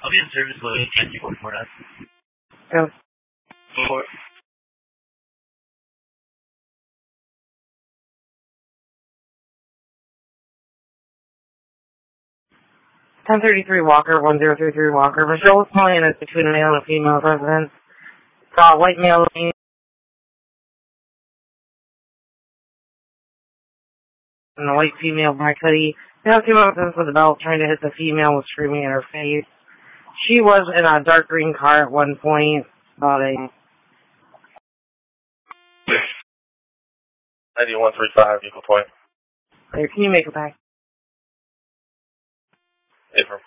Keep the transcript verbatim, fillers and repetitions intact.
I'll be in service with ten forty-four us. Go. Four. ten thirty-three Walker, one zero three three Walker. Michelle was calling in as between a male and a female resident. Saw a white male and a white female black hoodie. Male came up with a belt trying to hit the female was screaming in her face. She was in a dark green car at one point. About a ninety-one three five, equal point. Can you make it back? Affirm.